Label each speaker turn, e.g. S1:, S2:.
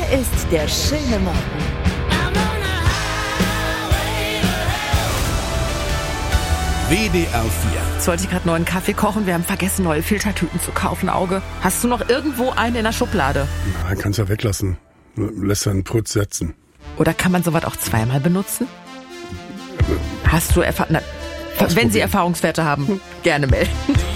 S1: Hier ist der schöne Morgen.
S2: WDR 4.
S3: Jetzt wollte ich gerade neuen Kaffee kochen. Wir haben vergessen, neue Filtertüten zu kaufen, Auge. Hast du noch irgendwo eine in der Schublade?
S4: Na, kannst ja weglassen. Lässt einen Putz setzen.
S3: Oder kann man sowas auch zweimal benutzen? Hast du Wenn Sie Erfahrungswerte haben, gerne melden.